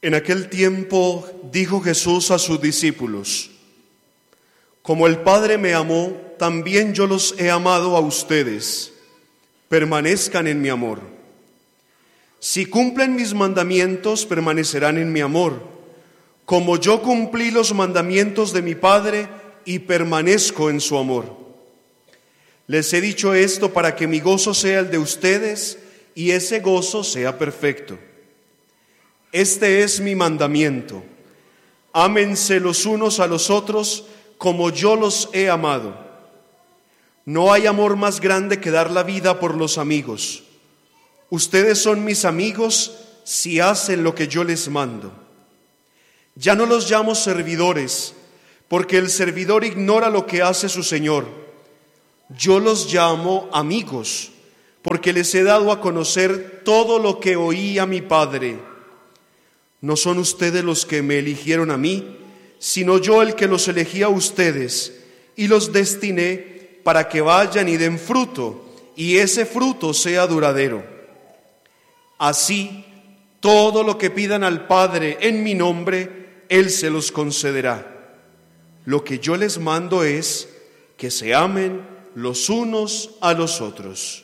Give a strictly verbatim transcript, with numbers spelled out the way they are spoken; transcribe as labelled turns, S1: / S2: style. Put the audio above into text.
S1: En aquel tiempo dijo Jesús a sus discípulos: Como el Padre me amó, también yo los he amado a ustedes. Permanezcan en mi amor. Si cumplen mis mandamientos, permanecerán en mi amor, como yo cumplí los mandamientos de mi Padre y permanezco en su amor. Les he dicho esto para que mi gozo sea el de ustedes y ese gozo sea perfecto. Este es mi mandamiento: ámense los unos a los otros como yo los he amado. No hay amor más grande que dar la vida por los amigos. Ustedes son mis amigos si hacen lo que yo les mando. Ya no los llamo servidores, porque el servidor ignora lo que hace su Señor. Yo los llamo amigos, porque les he dado a conocer todo lo que oí a mi Padre. No son ustedes los que me eligieron a mí, sino yo el que los elegí a ustedes y los destiné para que vayan y den fruto, y ese fruto sea duradero. Así, todo lo que pidan al Padre en mi nombre, Él se los concederá. Lo que yo les mando es que se amen los unos a los otros.